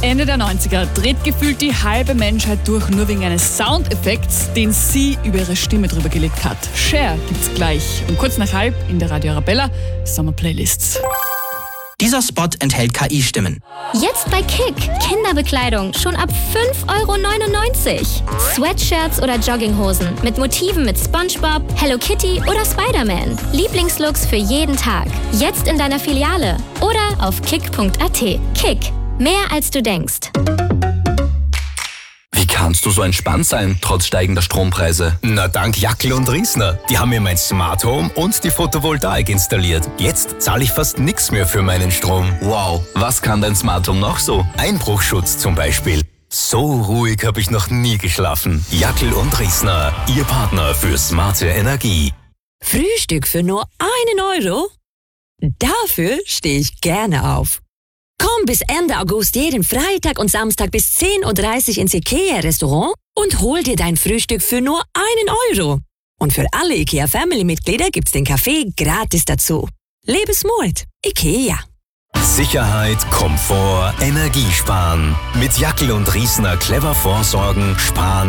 Ende der 90er dreht gefühlt die halbe Menschheit durch, nur wegen eines Soundeffekts, den sie über ihre Stimme drüber gelegt hat. Cher gibt's gleich um kurz nach halb in der Radio Arabella Sommerplaylists. Dieser Spot enthält KI-Stimmen. Jetzt bei Kick. Kinderbekleidung schon ab 5,99 €. Sweatshirts oder Jogginghosen mit Motiven mit SpongeBob, Hello Kitty oder Spider-Man. Lieblingslooks für jeden Tag. Jetzt in deiner Filiale oder auf kick.at. Kick. Mehr als du denkst. Wie kannst du so entspannt sein, trotz steigender Strompreise? Na, dank Jackel und Riesner. Die haben mir mein Smart Home und die Photovoltaik installiert. Jetzt zahle ich fast nichts mehr für meinen Strom. Wow, was kann dein Smart Home noch so? Einbruchschutz zum Beispiel. So ruhig habe ich noch nie geschlafen. Jackel und Riesner, Ihr Partner für smarte Energie. Frühstück für nur 1 €? Dafür stehe ich gerne auf. Komm bis Ende August jeden Freitag und Samstag bis 10:30 Uhr ins IKEA-Restaurant und hol dir dein Frühstück für nur 1 €. Und für alle IKEA-Family-Mitglieder gibt's den Kaffee gratis dazu. Lebe smart. IKEA. Sicherheit, Komfort, Energiesparen. Mit Jackel und Riesner clever vorsorgen, sparen